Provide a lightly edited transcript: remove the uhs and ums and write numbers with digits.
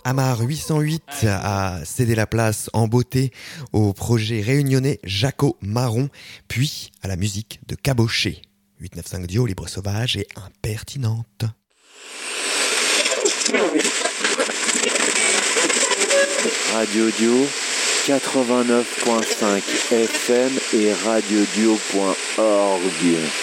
Amar 808 a cédé la place en beauté au projet réunionnais Jaco Marron, puis à la musique de Caboché. 895 Dio, libre sauvage et impertinente. Radio Dio 89.5 FM et radiodio.org.